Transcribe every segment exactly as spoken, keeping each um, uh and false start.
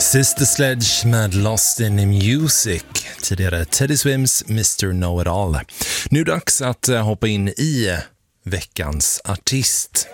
Sister Sledge med Lost in Music, tidigare Teddy Swims mister Know-It-All. Nu dags att hoppa in i veckans artist.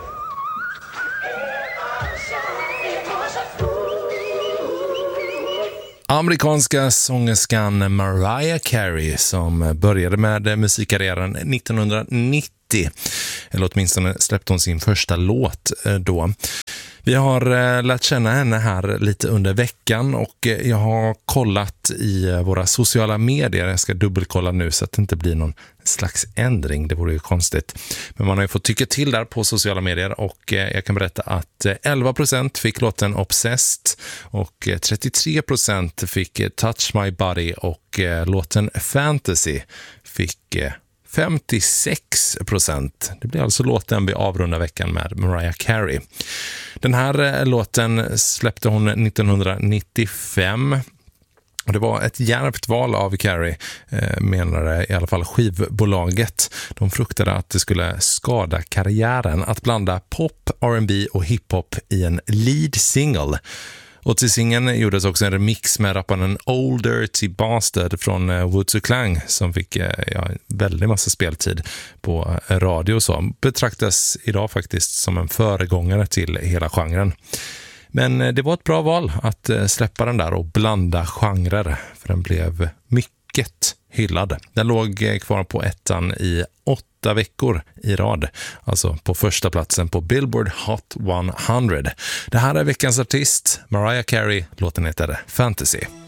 Amerikanska sångerskan Mariah Carey som började med musikkarriären nittonhundranittio. Eller åtminstone släppte hon sin första låt då. Vi har lärt känna henne här lite under veckan och jag har kollat i våra sociala medier. Jag ska dubbelkolla nu så att det inte blir någon slags ändring. Det vore ju konstigt. Men man har ju fått tycka till där på sociala medier och jag kan berätta att elva procent fick låten Obsessed och trettiotre procent fick Touch My Body och låten Fantasy fick femtiosex procent. Det blir alltså låten vi avrundar veckan med Mariah Carey. Den här låten släppte hon nittonhundranittiofem. Och det var ett djärvt val av Carey, menade i alla fall skivbolaget. De fruktade att det skulle skada karriären att blanda pop, R and B och hiphop i en lead single. Och till singeln gjordes också en remix med rapparen Old Dirty Bastard från Wu Tang Clan som fick ja, väldigt massa speltid på radio och så. Betraktas idag faktiskt som en föregångare till hela genren. Men det var ett bra val att släppa den där och blanda genrer, för den blev mycket hyllad. Den låg kvar på ettan i åtta veckor i rad, alltså på första platsen på Billboard Hot hundra. Det här är veckans artist, Mariah Carey, låten heter Fantasy.